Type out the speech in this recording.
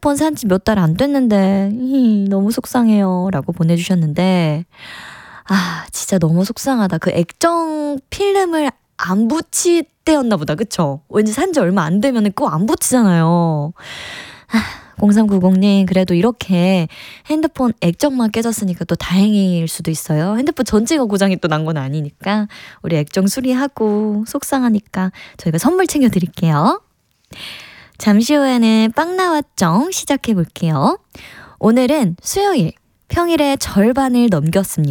핸드폰 산지 몇 달 안 됐는데 너무 속상해요 라고 보내주셨는데, 아 진짜 너무 속상하다. 그 액정 필름을 안 붙일 때였나 보다. 그쵸? 왠지 산지 얼마 안 되면 꼭 안 붙이잖아요. 0390님, 그래도 이렇게 핸드폰 액정만 깨졌으니까 또 다행일 수도 있어요. 핸드폰 전체가 고장이 또 난 건 아니니까 우리 액정 수리하고, 속상하니까 저희가 선물 챙겨드릴게요. 잠시 후에는 빵 나왔정 시작해 볼게요. 오늘은 수요일, 평일의 절반을 넘겼습니다.